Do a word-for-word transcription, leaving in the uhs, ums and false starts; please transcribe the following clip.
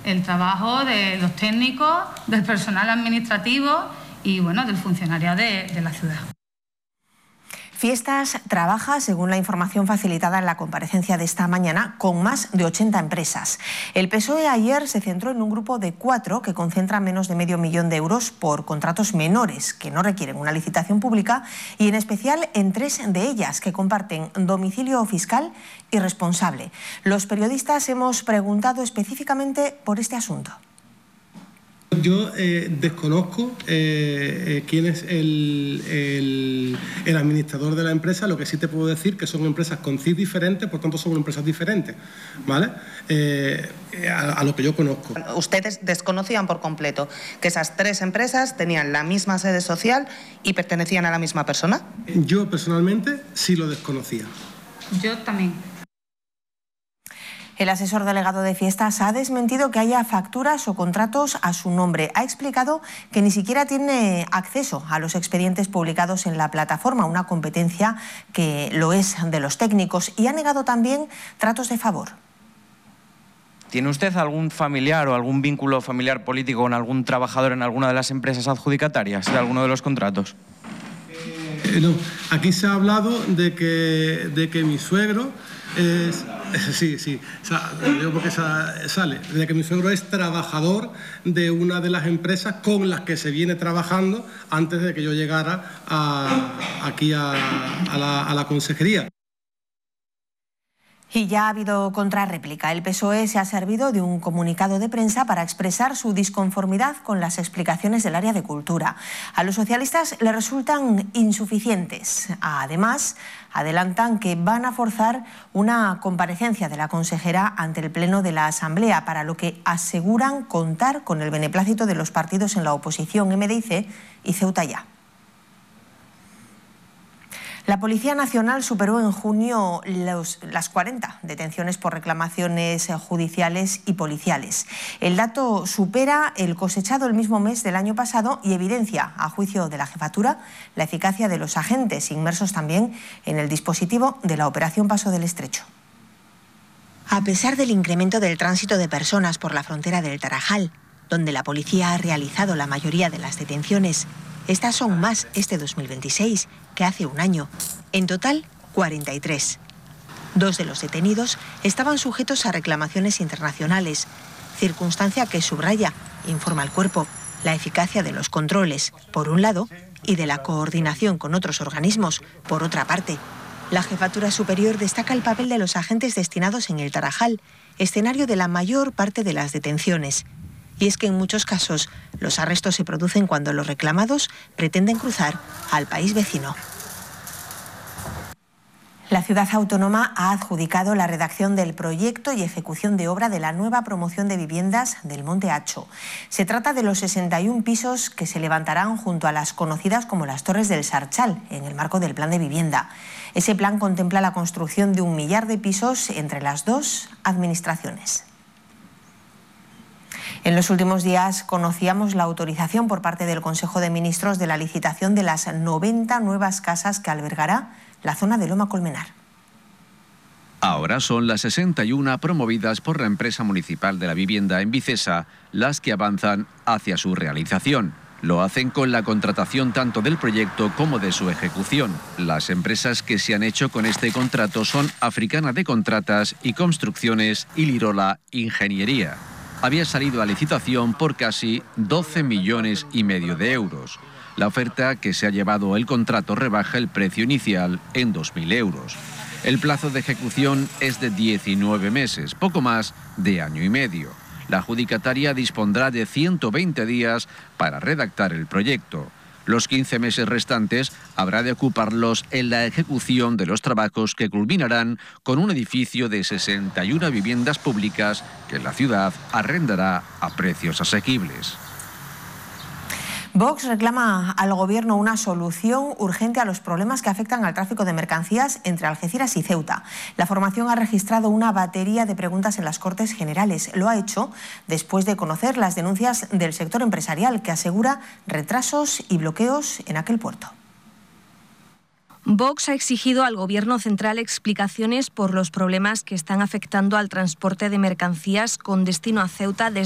el trabajo de los técnicos, del personal administrativo y bueno, del funcionariado de, de la ciudad. Fiestas trabaja, según la información facilitada en la comparecencia de esta mañana, con más de ochenta empresas. El P S O E ayer se centró en un grupo de cuatro que concentra menos de medio millón de euros por contratos menores que no requieren una licitación pública y en especial en tres de ellas que comparten domicilio fiscal y responsable. Los periodistas hemos preguntado específicamente por este asunto. Yo eh, desconozco eh, eh, quién es el, el, el administrador de la empresa. Lo que sí te puedo decir que son empresas con C I F diferentes, por tanto son empresas diferentes, ¿vale? Eh, a, a lo que yo conozco. Ustedes desconocían por completo que esas tres empresas tenían la misma sede social y pertenecían a la misma persona. Yo personalmente sí lo desconocía. Yo también. El asesor delegado de Fiestas ha desmentido que haya facturas o contratos a su nombre. Ha explicado que ni siquiera tiene acceso a los expedientes publicados en la plataforma, una competencia que lo es de los técnicos, y ha negado también tratos de favor. ¿Tiene usted algún familiar o algún vínculo familiar político con algún trabajador en alguna de las empresas adjudicatarias de alguno de los contratos? Eh, no, aquí se ha hablado de que, de que mi suegro es... Sí, sí, o sea, digo porque sale, de que mi suegro es trabajador de una de las empresas con las que se viene trabajando antes de que yo llegara a, aquí a, a, la, a la consejería. Y ya ha habido contrarréplica. El P S O E se ha servido de un comunicado de prensa para expresar su disconformidad con las explicaciones del área de cultura. A los socialistas le resultan insuficientes. Además, adelantan que van a forzar una comparecencia de la consejera ante el Pleno de la Asamblea, para lo que aseguran contar con el beneplácito de los partidos en la oposición, M D I C y Ceuta Ya. La Policía Nacional superó en junio los, las cuarenta detenciones por reclamaciones judiciales y policiales. El dato supera el cosechado el mismo mes del año pasado y evidencia, a juicio de la jefatura, la eficacia de los agentes inmersos también en el dispositivo de la Operación Paso del Estrecho. A pesar del incremento del tránsito de personas por la frontera del Tarajal, donde la policía ha realizado la mayoría de las detenciones, estas son más este dos mil veintiséis que hace un año. En total, cuarenta y tres. Dos de los detenidos estaban sujetos a reclamaciones internacionales, circunstancia que subraya, informa el cuerpo, la eficacia de los controles, por un lado, y de la coordinación con otros organismos, por otra parte. La Jefatura Superior destaca el papel de los agentes destinados en el Tarajal, escenario de la mayor parte de las detenciones. Y es que en muchos casos los arrestos se producen cuando los reclamados pretenden cruzar al país vecino. La ciudad autónoma ha adjudicado la redacción del proyecto y ejecución de obra de la nueva promoción de viviendas del Monte Acho. Se trata de los sesenta y un pisos que se levantarán junto a las conocidas como las Torres del Sarchal, en el marco del plan de vivienda. Ese plan contempla la construcción de un millar de pisos entre las dos administraciones. En los últimos días conocíamos la autorización por parte del Consejo de Ministros de la licitación de las noventa nuevas casas que albergará la zona de Loma Colmenar. Ahora son las sesenta y una promovidas por la empresa municipal de la vivienda en Vicesa las que avanzan hacia su realización. Lo hacen con la contratación tanto del proyecto como de su ejecución. Las empresas que se han hecho con este contrato son Africana de Contratas y Construcciones y Lirola Ingeniería. Había salido a licitación por casi doce millones y medio de euros. La oferta que se ha llevado el contrato rebaja el precio inicial en dos mil euros. El plazo de ejecución es de diecinueve meses, poco más de año y medio. La adjudicataria dispondrá de ciento veinte días para redactar el proyecto. Los quince meses restantes habrá de ocuparlos en la ejecución de los trabajos que culminarán con un edificio de sesenta y una viviendas públicas que la ciudad arrendará a precios asequibles. Vox reclama al Gobierno una solución urgente a los problemas que afectan al tráfico de mercancías entre Algeciras y Ceuta. La formación ha registrado una batería de preguntas en las Cortes Generales. Lo ha hecho después de conocer las denuncias del sector empresarial, que asegura retrasos y bloqueos en aquel puerto. Vox ha exigido al Gobierno central explicaciones por los problemas que están afectando al transporte de mercancías con destino a Ceuta desde